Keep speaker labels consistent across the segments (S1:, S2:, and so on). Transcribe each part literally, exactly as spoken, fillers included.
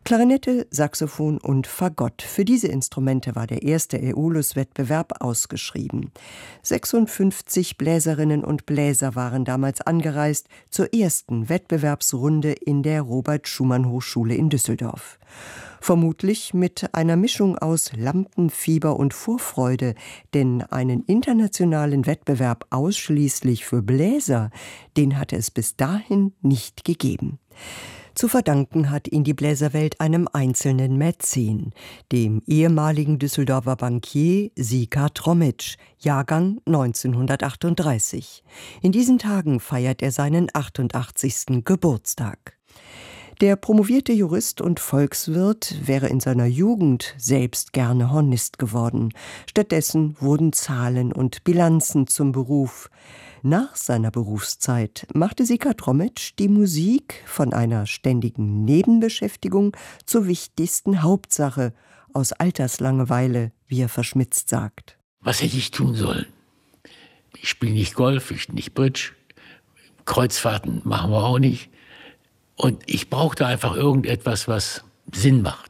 S1: Klarinette, Saxophon und Fagott. Für diese Instrumente war der erste Aeolus-Wettbewerb ausgeschrieben. sechsundfünfzig Bläserinnen und Bläser waren damals angereist zur ersten Wettbewerbsrunde in der Robert-Schumann-Hochschule in Düsseldorf. Vermutlich mit einer Mischung aus Lampenfieber und Vorfreude, denn einen internationalen Wettbewerb ausschließlich für Bläser, den hatte es bis dahin nicht gegeben. Zu verdanken hat ihn die Bläserwelt einem einzelnen Mäzen, dem ehemaligen Düsseldorfer Bankier Sika Tromitsch, Jahrgang neunzehnhundertachtunddreißig. In diesen Tagen feiert er seinen achtundachtzigsten Geburtstag. Der promovierte Jurist und Volkswirt wäre in seiner Jugend selbst gerne Hornist geworden. Stattdessen wurden Zahlen und Bilanzen zum Beruf. Nach seiner Berufszeit machte Sika Tromitsch die Musik von einer ständigen Nebenbeschäftigung zur wichtigsten Hauptsache, aus Alterslangeweile, wie er verschmitzt sagt.
S2: Was hätte ich tun sollen? Ich spiele nicht Golf, ich nicht Bridge, Kreuzfahrten machen wir auch nicht. Und ich brauchte einfach irgendetwas, was Sinn macht.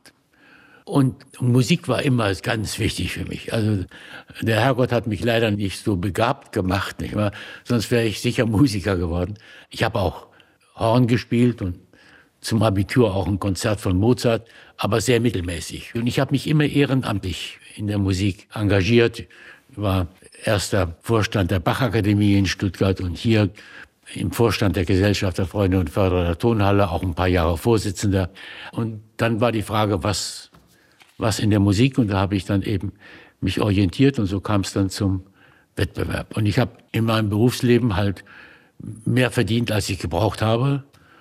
S2: Und Musik war immer ganz wichtig für mich. Also der Herrgott hat mich leider nicht so begabt gemacht, nicht wahr? Sonst wäre ich sicher Musiker geworden. Ich habe auch Horn gespielt und zum Abitur auch ein Konzert von Mozart, aber sehr mittelmäßig. Und ich habe mich immer ehrenamtlich in der Musik engagiert. Ich war erster Vorstand der Bachakademie in Stuttgart und hier im Vorstand der Gesellschaft der Freunde und Förderer der Tonhalle, auch ein paar Jahre Vorsitzender. Und dann war die Frage, was was in der Musik, und da habe ich dann eben mich orientiert und so kam es dann zum Wettbewerb. Und ich habe in meinem Berufsleben halt mehr verdient, als ich gebraucht habe,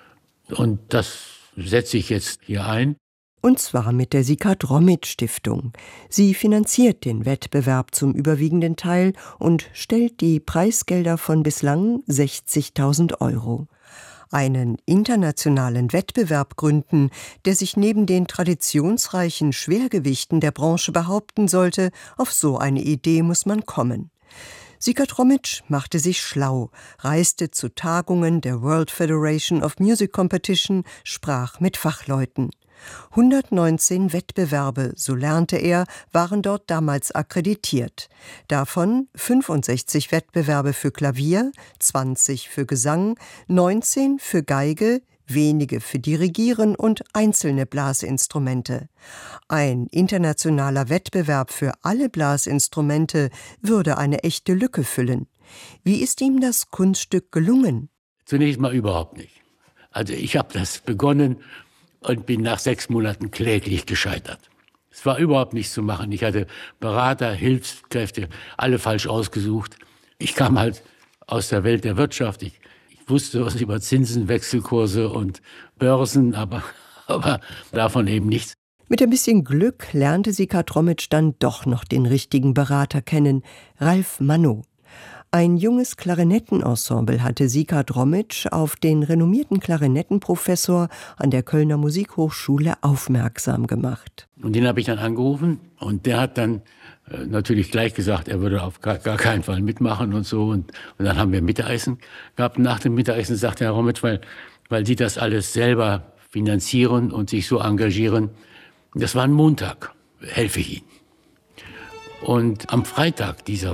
S2: und das setze ich jetzt hier ein.
S1: Und zwar mit der Sika Tromitsch Stiftung. Sie finanziert den Wettbewerb zum überwiegenden Teil und stellt die Preisgelder von bislang sechzigtausend Euro. Einen internationalen Wettbewerb gründen, der sich neben den traditionsreichen Schwergewichten der Branche behaupten sollte, auf so eine Idee muss man kommen. Sika Tromitsch machte sich schlau, reiste zu Tagungen der World Federation of Music Competition, sprach mit Fachleuten. hundertneunzehn Wettbewerbe, so lernte er, waren dort damals akkreditiert. Davon fünfundsechzig Wettbewerbe für Klavier, zwanzig für Gesang, neunzehn für Geige, wenige für Dirigieren und einzelne Blasinstrumente. Ein internationaler Wettbewerb für alle Blasinstrumente würde eine echte Lücke füllen. Wie ist ihm das Kunststück gelungen?
S2: Zunächst mal überhaupt nicht. Also ich habe das begonnen und bin nach sechs Monaten kläglich gescheitert. Es war überhaupt nichts zu machen. Ich hatte Berater, Hilfskräfte, alle falsch ausgesucht. Ich kam halt aus der Welt der Wirtschaft. Ich, ich wusste was über Zinsen, Wechselkurse und Börsen, aber, aber davon eben nichts.
S1: Mit ein bisschen Glück lernte Sika Tromitsch dann doch noch den richtigen Berater kennen, Ralf Mannow. Ein junges Klarinettenensemble hatte Sika Tromitsch auf den renommierten Klarinettenprofessor an der Kölner Musikhochschule aufmerksam gemacht.
S2: Und den habe ich dann angerufen und der hat dann äh, natürlich gleich gesagt, er würde auf gar, gar keinen Fall mitmachen und so. Und, und dann haben wir Mittagessen gehabt. Nach dem Mittagessen sagte Herr Tromitsch, weil, weil die das alles selber finanzieren und sich so engagieren, das war ein Montag, helfe ich Ihnen. Und am Freitag dieser